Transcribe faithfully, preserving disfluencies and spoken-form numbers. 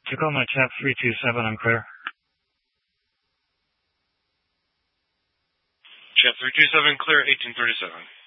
Tacoma Chap three two seven, I'm clear. Chap three two seven, clear eighteen thirty-seven.